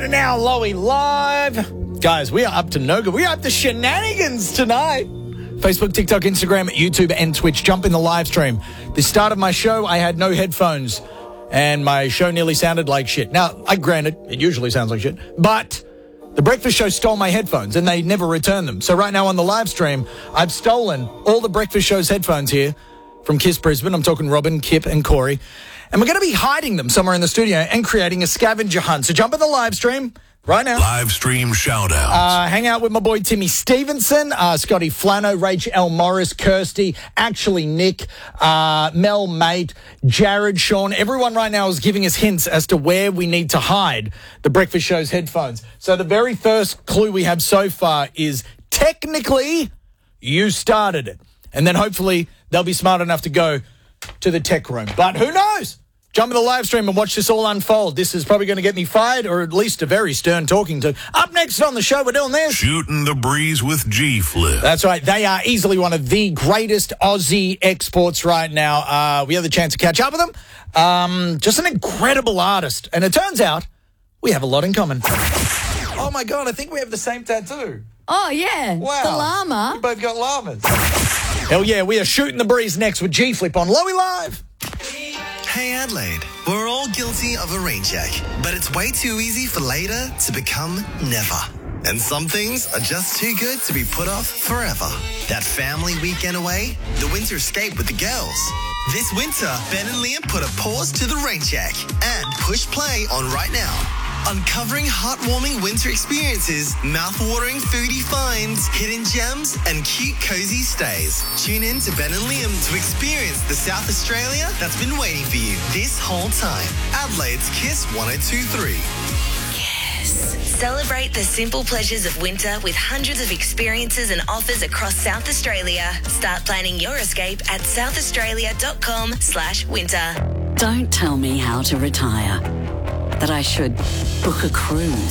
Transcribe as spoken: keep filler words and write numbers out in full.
it now, Lowy Live. Guys, we are up to no good. We are up to shenanigans tonight. Facebook, TikTok, Instagram, YouTube, and Twitch. Jump in the live stream. The start of my show, I had no headphones, and my show nearly sounded like shit. Now, I granted, it usually sounds like shit, but the breakfast show stole my headphones, and they never returned them. So right now on the live stream, I've stolen all the breakfast show's headphones here from Kiss Brisbane. I'm talking Robin, Kip, and Corey. And we're going to be hiding them somewhere in the studio and creating a scavenger hunt. So jump in the live stream right now. Live stream shout-outs. Uh, hang out with my boy Timmy Stevenson, uh, Scotty Flano, Rach L. Morris, Kirsty, actually Nick, uh, Mel Mate, Jared, Sean. Everyone right now is giving us hints as to where we need to hide the breakfast show's headphones. So the very first clue we have so far is technically you started it. And then hopefully they'll be smart enough to go to the tech room. But who knows? Jump in the live stream and watch this all unfold. This is probably going to get me fired, or at least a very stern talking to. Up next on the show, we're doing this. Shooting the breeze with G-Flip. That's right. They are easily one of the greatest Aussie exports right now. Uh, we have the chance to catch up with them. Um, just an incredible artist. And it turns out we have a lot in common. Oh, my God. I think we have the same tattoo. Oh, yeah. Wow. The llama. We both got llamas. Hell yeah. We are shooting the breeze next with G-Flip on Lowy Live. Hey Adelaide, we're all guilty of a rain check, but it's way too easy for later to become never. And some things are just too good to be put off forever. That family weekend away, the winter escape with the girls. This winter, Ben and Liam put a pause to the rain check and push play on right now. Uncovering heartwarming winter experiences, mouth-watering foodie finds, hidden gems, and cute cozy stays. Tune in to Ben and Liam to experience the South Australia that's been waiting for you this whole time. Adelaide's Kiss one oh two point three. Celebrate the simple pleasures of winter with hundreds of experiences and offers across South Australia. Start planning your escape at southaustralia.com slash winter. Don't tell me how to retire. That I should book a cruise.